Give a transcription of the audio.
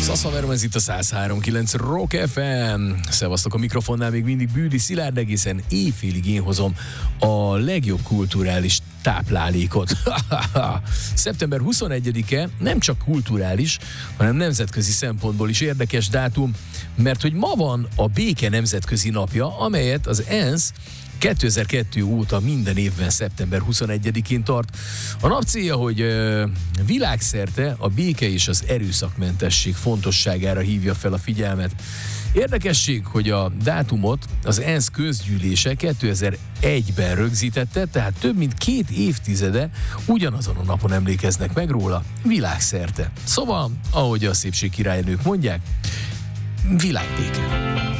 Szaszaverom, ez itt a 103.9 Rock FM. Szevasztok, a mikrofonnál még mindig Bűdi Szilárd, egészen éjfélig én hozom a legjobb kulturális táplálékot. Szeptember 21-e nem csak kulturális, hanem nemzetközi szempontból is érdekes dátum, mert hogy ma van a béke nemzetközi napja, amelyet az ENSZ 2002 óta minden évben szeptember 21-én tart. A nap célja, hogy világszerte a béke és az erőszakmentesség fontosságára hívja fel a figyelmet. Érdekesség, hogy a dátumot az ENSZ közgyűlése 2001-ben rögzítette, tehát több mint 2 évtizede ugyanazon a napon emlékeznek meg róla világszerte. Szóval, ahogy a szépség királynők mondják, világbéke.